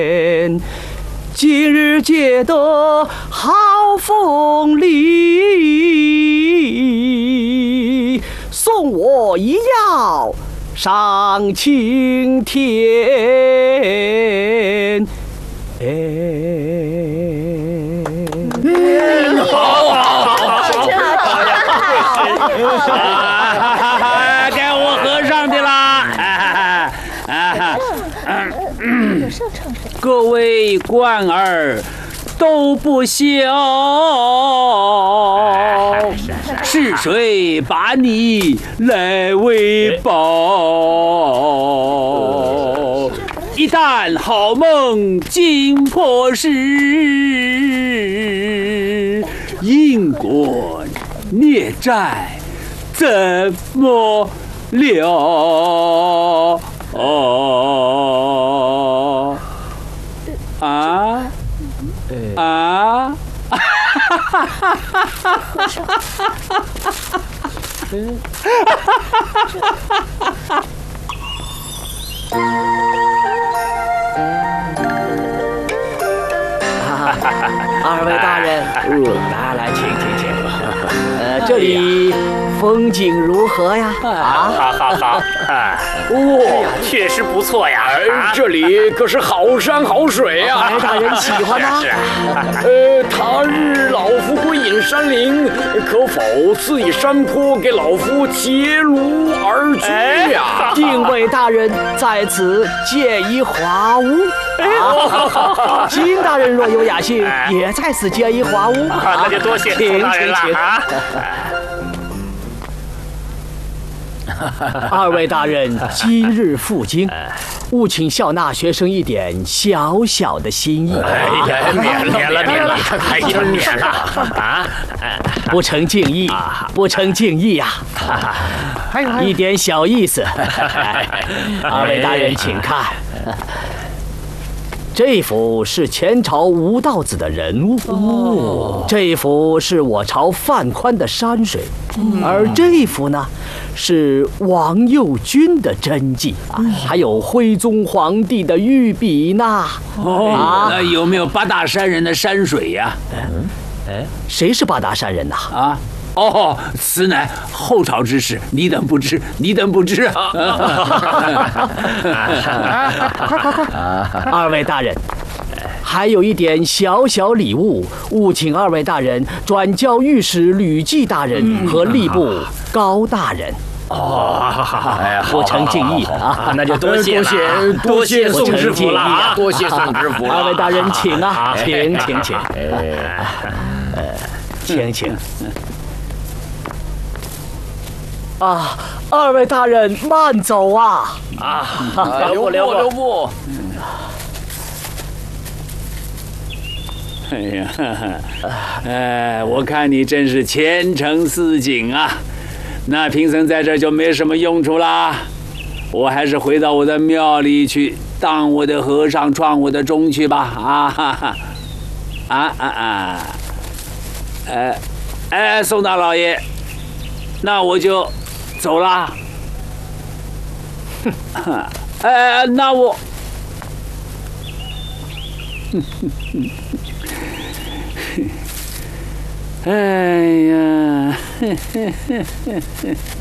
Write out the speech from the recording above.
今日觉得好风里，送我一药上青天。 该我和尚的啦！各位官儿都不孝，是谁把你来为报？一旦好梦惊破时，因果孽债怎么了？ 二位大人，来，请。这里风景如何呀？ 好，哇，确实不错呀！ 这里可是好山好水呀！ 二位大人喜欢吗？ 他日老夫归隐山林，可否赐以山坡给老夫结庐而居呀？ 定位大人在此建一华屋。金大人若有雅兴，也在此建一华屋。 那就多谢请大人了啊！ 二位大人今日赴京，务请笑纳学生一点小小的心意。 免了，免了啊！ 不成敬意，不成敬意呀！一点小意思。二位大人请看。这幅是前朝吴道子的人物，这幅是我朝范宽的山水，而这幅呢是王右军的真迹还有徽宗皇帝的御笔呢。 那有没有八大山人的山水呀？ 谁是八大山人呐？ 此乃后朝之事，你等不知啊！ 快！二位大人，还有一点小小礼物，务请二位大人转交御史吕季大人和吏部高大人。不成敬意啊！ 那就多谢宋知府了，多谢宋知府了。 二位大人请啊，请。二位大人慢走啊！ 留步。 我看你真是前程似锦啊！那贫僧在这就没什么用处啦，我还是回到我的庙里去，当我的和尚，创我的钟去吧！宋大老爷，那我就走啦。那我，哎呀，